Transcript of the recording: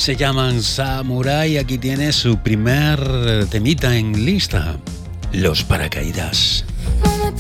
Se llaman Samurai. Aquí tiene su primer temita en lista, Los Paracaídas.